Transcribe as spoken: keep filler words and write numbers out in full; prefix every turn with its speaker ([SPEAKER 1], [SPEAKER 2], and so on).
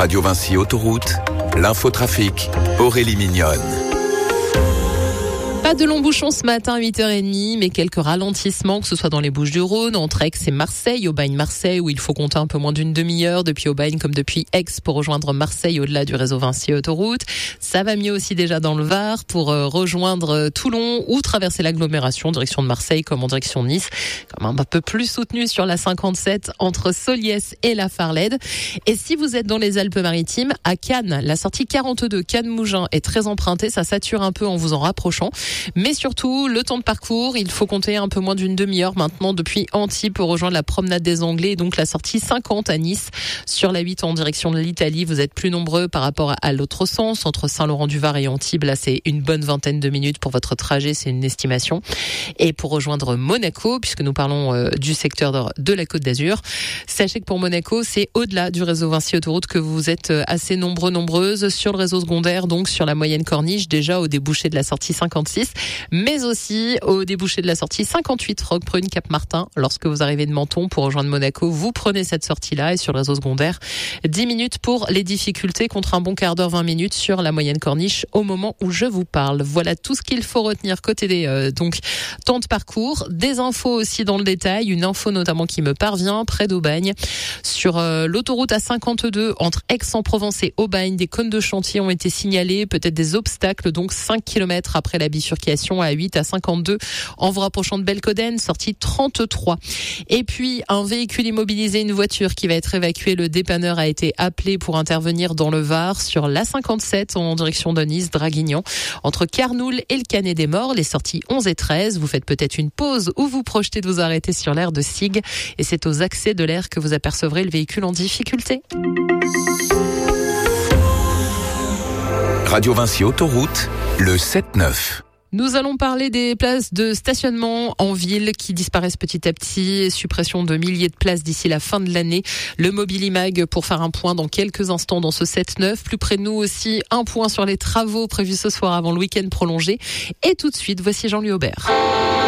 [SPEAKER 1] Radio Vinci Autoroute, l'infotrafic, Aurélie Mignonne.
[SPEAKER 2] Pas de longs bouchons ce matin à huit heures trente, mais quelques ralentissements, que ce soit dans les Bouches-du-Rhône, entre Aix et Marseille, Aubagne-Marseille, où il faut compter un peu moins d'une demi-heure depuis Aubagne comme depuis Aix pour rejoindre Marseille au-delà du réseau Vinci Autoroute. Ça va mieux aussi déjà dans le Var pour rejoindre Toulon ou traverser l'agglomération en direction de Marseille comme en direction de Nice. Comme un peu plus soutenu sur la cinquante-sept entre Soliès et la Farlède. Et si vous êtes dans les Alpes-Maritimes, à Cannes, la sortie quarante-deux Cannes-Mougins est très empruntée, ça sature un peu en vous en rapprochant. Mais surtout, le temps de parcours, il faut compter un peu moins d'une demi-heure maintenant depuis Antibes pour rejoindre la promenade des Anglais et donc la sortie cinquante à Nice. Sur la huit en direction de l'Italie, vous êtes plus nombreux par rapport à l'autre sens. Entre Saint-Laurent-du-Var et Antibes, là c'est une bonne vingtaine de minutes pour votre trajet, c'est une estimation. Et pour rejoindre Monaco, puisque nous parlons euh, du secteur de, de la Côte d'Azur, sachez que pour Monaco, c'est au-delà du réseau Vinci Autoroute que vous êtes assez nombreux, nombreuses sur le réseau secondaire, donc sur la moyenne corniche, déjà au débouché de la sortie cinquante-six. Mais aussi au débouché de la sortie cinquante-huit Roquebrune Cap-Martin. Lorsque vous arrivez de Menton pour rejoindre Monaco, vous prenez cette sortie-là et sur le réseau secondaire, dix minutes pour les difficultés contre un bon quart d'heure, vingt minutes sur la moyenne corniche au moment où je vous parle. Voilà tout ce qu'il faut retenir côté des euh, donc temps de parcours, des infos aussi dans le détail, une info notamment qui me parvient près d'Aubagne sur euh, l'autoroute A cinquante-deux entre Aix-en-Provence et Aubagne, des cônes de chantier ont été signalés, peut-être des obstacles donc cinq kilomètres après la bifurcation à huit à cinquante-deux en vous rapprochant de Belcoden, sortie trente-trois. Et puis un véhicule immobilisé, une voiture qui va être évacuée, le dépanneur a été appelé pour intervenir dans le Var sur l'A cinquante-sept en direction de Nice, Draguignan, entre Carnoul et le Canet des Morts, les sorties onze et treize. Vous faites peut-être une pause ou vous projetez de vous arrêter sur l'aire de Sig et c'est aux accès de l'aire que vous apercevrez le véhicule en difficulté.
[SPEAKER 1] Radio Vinci Autoroute, le sept neuf.
[SPEAKER 2] Nous allons parler des places de stationnement en ville qui disparaissent petit à petit, suppression de milliers de places d'ici la fin de l'année. Le Mobilimag pour faire un point dans quelques instants dans ce sept neuf. Plus près de nous aussi, un point sur les travaux prévus ce soir avant le week-end prolongé. Et tout de suite, voici Jean-Louis Aubert.